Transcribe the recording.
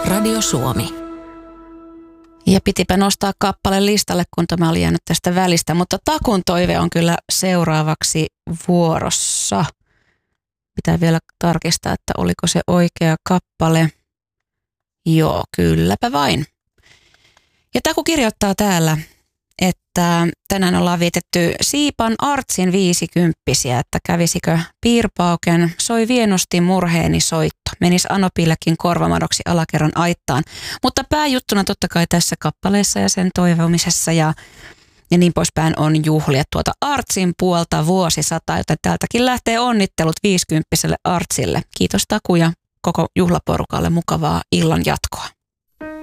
Radio Suomi. Ja pitipä nostaa kappale listalle, kun tämä oli jäänyt tästä välistä, mutta Takun toive on kyllä seuraavaksi vuorossa. Pitää vielä tarkistaa, että oliko se oikea kappale. Joo, kylläpä vain. Ja Taku kirjoittaa täällä, että tänään ollaan vietetty Siipan Artsin 50-vuotiaita, että kävisikö piirpauken, soi vienosti murheeni soitto. Menis Anopillekin korvamadoksi alakerran aittaan. Mutta pääjuttuna totta kai tässä kappaleessa ja sen toivomisessa ja niin poispäin on juhlia tuota Artsin puolta vuosisataa, joten täältäkin lähtee onnittelut 50-vuotiaalle Artsille. Kiitos Taku ja koko juhlaporukalle mukavaa illan jatkoa.